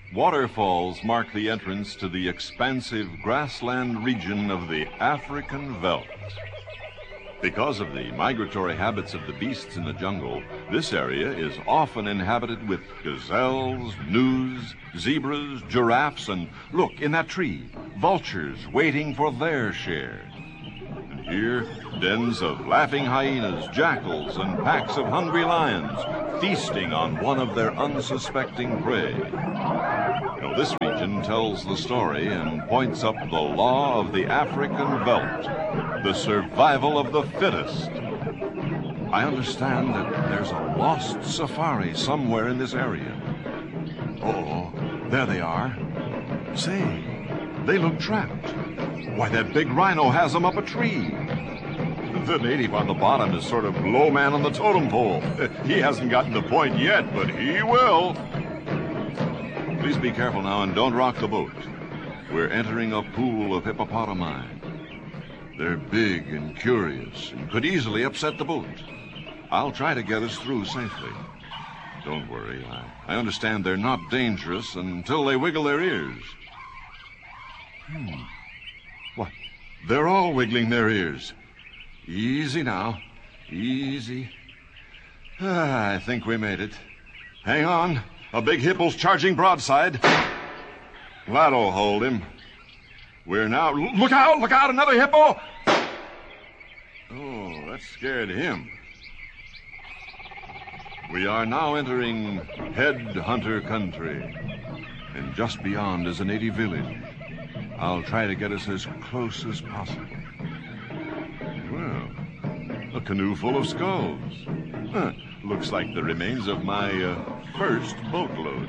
Waterfalls mark the entrance to the expansive grassland region of the African veldt. Because of the migratory habits of the beasts in the jungle, this area is often inhabited with gazelles, gnus, zebras, giraffes, and look, in that tree, vultures waiting for their share. And here, dens of laughing hyenas, jackals, and packs of hungry lions feasting on one of their unsuspecting prey. This region tells the story and points up the law of the African veldt, the survival of the fittest. I understand that there's a lost safari somewhere in this area. Uh-oh, there they are. Say, they look trapped. Why, that big rhino has them up a tree. The native on the bottom is sort of low man on the totem pole. He hasn't gotten the point yet, but he will. Please be careful now and don't rock the boat. We're entering a pool of hippopotami. They're big and curious and could easily upset the boat. I'll try to get us through safely. Don't worry. I understand they're not dangerous until they wiggle their ears. What? They're all wiggling their ears. Easy now. Easy. I think we made it. Hang on. A big hippo's charging broadside. That'll hold him. We're now... Look out, another hippo! Oh, that scared him. We are now entering headhunter country. And just beyond is a native village. I'll try to get us as close as possible. Well, a canoe full of skulls. Looks like the remains of my first boatload.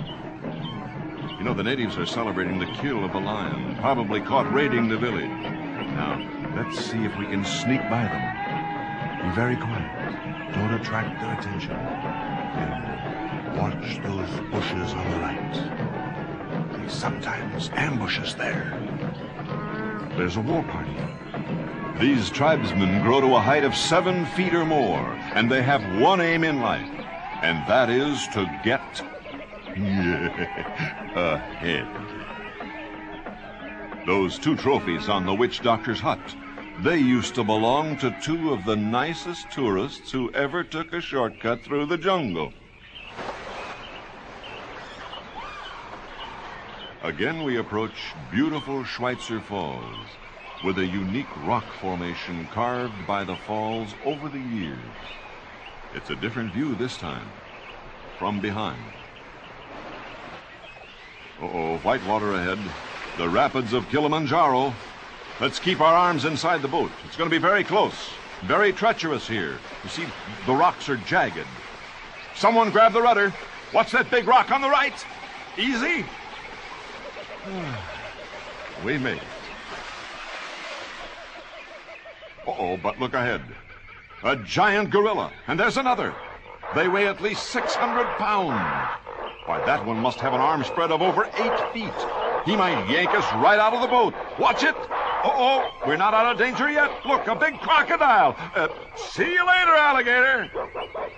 The natives are celebrating the kill of a lion, probably caught raiding the village. Now, let's see if we can sneak by them. Be very quiet. Don't attract their attention. And watch those bushes on the right. They sometimes ambush us there. There's a war party. These tribesmen grow to a height of 7 feet or more, and they have one aim in life, and that is to get ahead. Those 2 trophies on the witch doctor's hut, they used to belong to 2 of the nicest tourists who ever took a shortcut through the jungle. Again, we approach beautiful Schweitzer Falls, with a unique rock formation carved by the falls over the years. It's a different view this time, from behind. Uh-oh, white water ahead. The rapids of Kilimanjaro. Let's keep our arms inside the boat. It's going to be very close, very treacherous here. You see, the rocks are jagged. Someone grab the rudder. Watch that big rock on the right. Easy. We made it. Uh-oh, but look ahead. A giant gorilla, and there's another. They weigh at least 600 pounds. Why, that one must have an arm spread of over 8 feet. He might yank us right out of the boat. Watch it. Uh-oh, we're not out of danger yet. Look, a big crocodile. See you later, alligator.